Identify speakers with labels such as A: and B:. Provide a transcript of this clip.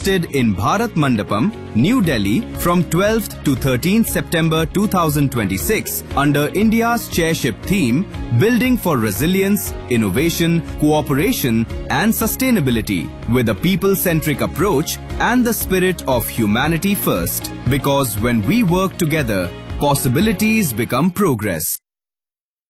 A: hosted in Bharat Mandapam, New Delhi from 12th to 13th September 2026 under India's chairship theme Building for Resilience, Innovation, Cooperation and Sustainability with a people-centric approach and the spirit of humanity first. Because when we work together, possibilities become progress.